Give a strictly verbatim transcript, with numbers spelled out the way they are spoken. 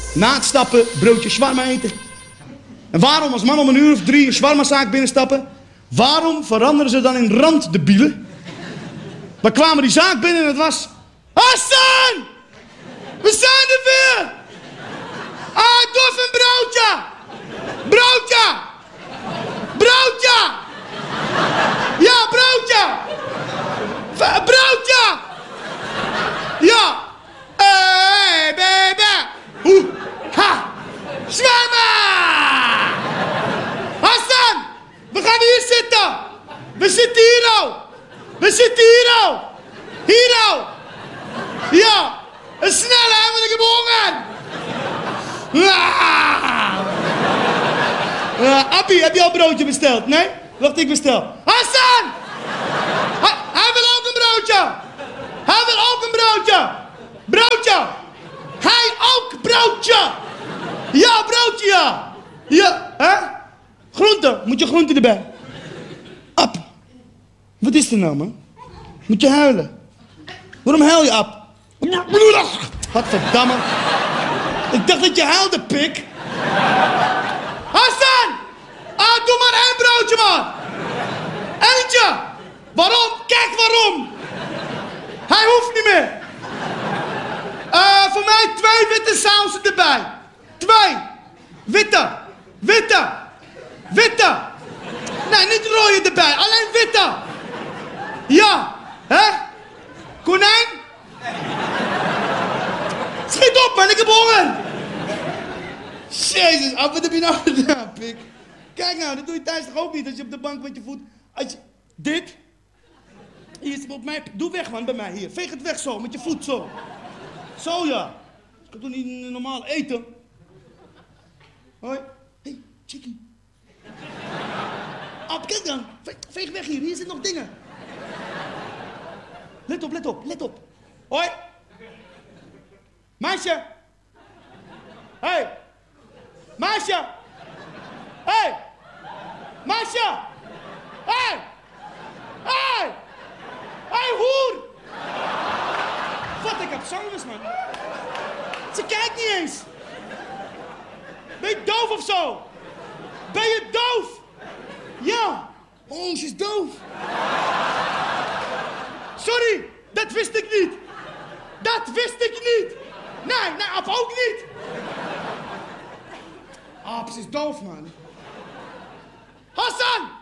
Na het stappen broodje shawarma eten. En waarom als man om een uur of drie een shawarmazaak binnenstappen, waarom veranderen ze dan in randdebielen? We kwamen die zaak binnen en het was... Hassan! We zijn er weer! Ah, doe even een broodje! Broodje! Broodje! Ja, broodje! V- broodje! Ja! Hey, baby! Oeh! Ha! Zwemmen! Hassan! We gaan hier zitten! We zitten hier al! We zitten hier al! Hier al! Ja! En snel, hè, want ik heb honger! Ah! Uh, Appie, heb je al broodje besteld? Nee? Wacht, ik bestel. Hassan! Ha hij wil ook een broodje! Hij wil ook een broodje! Broodje! Hij ook broodje! Ja, broodje, ja! Ja, hè? Groente, moet je groente erbij? App, wat is er nou, man? Moet je huilen? Waarom huil je, App? Godverdamme. Ik dacht dat je huilde, pik. Hassan! Ah, doe maar één broodje, man! Eentje! Waarom? Kijk waarom! Hij hoeft niet meer! Uh, voor mij twee witte sausen erbij. Twee. Witte. Witte. Witte. Nee, niet rode erbij. Alleen witte. Ja. Hè? Konijn? Schiet op, man. Ik heb honger. Jezus, af, wat heb je nou gedaan, pik? Kijk nou, dat doe je thuis toch ook niet als je op de bank met je voet... Als je... Dit. Hier is op mij... Doe weg, man, bij mij. Hier. Veeg het weg zo, met je voet zo. Zo, ja. Ik kan toch niet normaal eten? Hoi. Hé, hey, chickie. Ab, kijk dan. Ve veeg weg hier. Hier zitten nog dingen. Let op, let op, let op. Hoi. Meisje. Hé. Hey. Meisje. Hé. Hey. Meisje. Hé. Hey. Hé. Hey. Hé, hey, hoer. Wat, ik heb zangers, man. Ze kijkt niet eens. Ben je doof of zo? Ben je doof? Ja. Oh, ze is doof. Sorry, dat wist ik niet. Dat wist ik niet. Nee, nee, Ab ook niet. Ab, ze is doof, man. Hassan!